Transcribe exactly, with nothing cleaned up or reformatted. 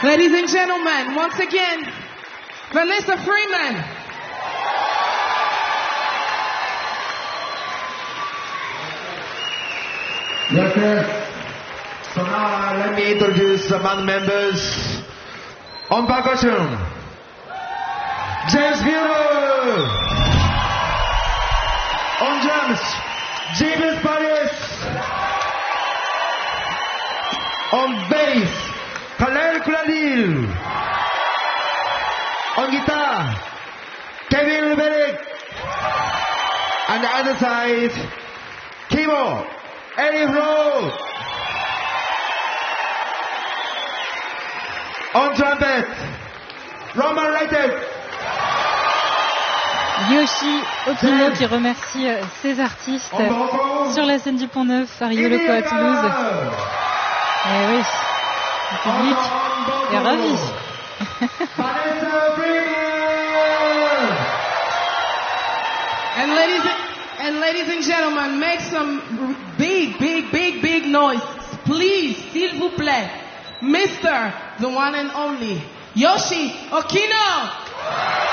Ladies and gentlemen, once again, Vanessa Freeman. Yes, sir. So now uh, let me introduce the band members. On percussion, James Bureau. On drums, James Paris. On bass, Khalil Kuladil. On guitar, Kevin Leberick. On the other side, keyboard, Eddie Rowe. On trumpet, Roman Reiter. Yoshi Okino qui remercie ses artistes sur la scène du Pont Neuf, à Rio-le-Pont à Toulouse. Et oui, le public est ravi. And ladies and ladies and gentlemen, make some big, big, big, big noise, please, s'il vous plaît. Mister the one and only Yoshi Okino.